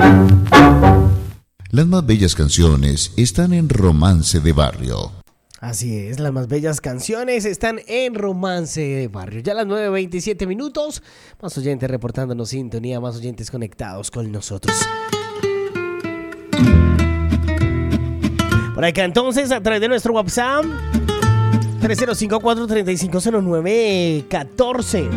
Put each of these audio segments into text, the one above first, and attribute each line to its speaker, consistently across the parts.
Speaker 1: Las más bellas canciones están en Romance de Barrio.
Speaker 2: Así es, las más bellas canciones están en Romance de Barrio. Ya a las 9:27, más oyentes reportándonos sintonía, más oyentes conectados con nosotros. Por acá entonces, a través de nuestro WhatsApp 305-435-0914.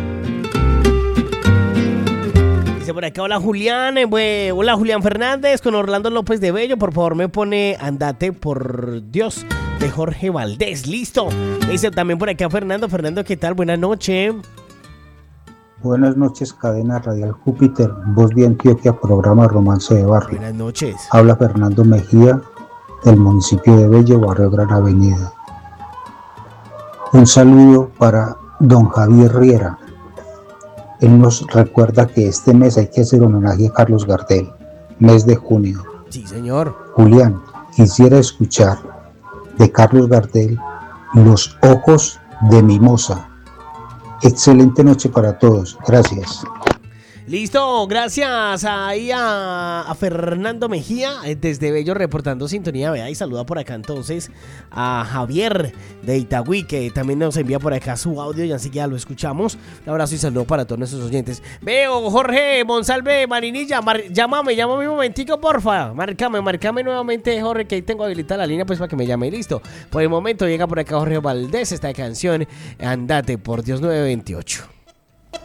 Speaker 2: Dice por acá, hola Julián, hola Julián Fernández con Orlando López de Bello, por favor me pone Andate por Dios de Jorge Valdés, listo. Dice también por acá Fernando, ¿qué tal? Buenas noches.
Speaker 3: Buenas noches, cadena radial Júpiter, voz de Antioquia, programa Romance de Barrio.
Speaker 2: Buenas noches.
Speaker 3: Habla Fernando Mejía, del municipio de Bello, barrio Gran Avenida. Un saludo para don Javier Riera. Él nos recuerda que este mes hay que hacer homenaje a Carlos Gardel, mes de junio.
Speaker 2: Sí, señor.
Speaker 3: Julián, quisiera escuchar de Carlos Gardel Los ojos de mimosa. Excelente noche para todos. Gracias.
Speaker 2: Listo, gracias ahí a Fernando Mejía desde Bello reportando sintonía, vea, y saluda por acá entonces a Javier de Itagüí, que también nos envía por acá su audio y así que ya lo escuchamos. Un abrazo y saludo para todos nuestros oyentes. Veo, Jorge Monsalve Marinilla, llámame un momentico, porfa, márcame nuevamente, Jorge, que ahí tengo habilitada la línea pues para que me llame, listo. Por el momento llega por acá Jorge Valdés, esta canción, Andate por Dios, 928.